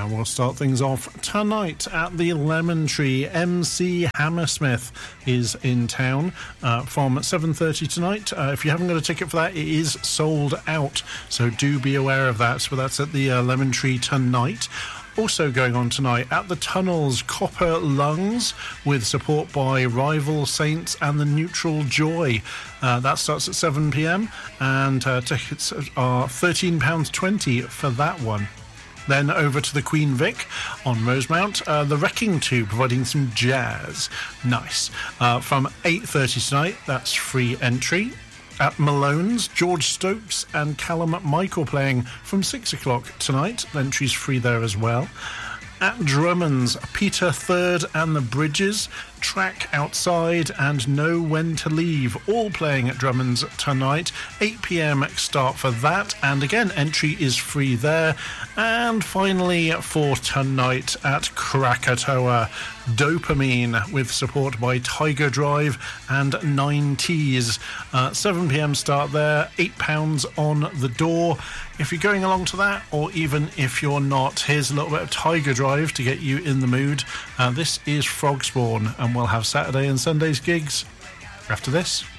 We'll start things off tonight at the Lemon Tree. MC Hammersmith is in town from 7:30 tonight. If you haven't got a ticket for that, it is sold out, so do be aware of that. So that's at the Lemon Tree tonight. Also going on tonight at the Tunnels, Copper Lungs, with support by Rival Saints and the Neutral Joy. That starts at 7 p.m, and tickets are £13.20 for that one. Then over to the Queen Vic on Rosemount, the Wrecking 2 providing some jazz. Nice. From 8:30 tonight, that's free entry. At Malone's, George Stokes and Callum Michael playing from 6 o'clock tonight. Entry's free there as well. At Drummond's, Peter Third and the Bridges, Track Outside and Know When to Leave, all playing at Drummond's tonight. 8 p.m. start for that, and again, entry is free there. And finally, for tonight at Krakatoa, Dopamine, with support by Tiger Drive and 9 Teas. 7 p.m. start there, £8 on the door. If you're going along to that, or even if you're not, here's a little bit of Tiger Drive to get you in the mood. This is Frogspawn, and we'll have Saturday and Sunday's gigs after this.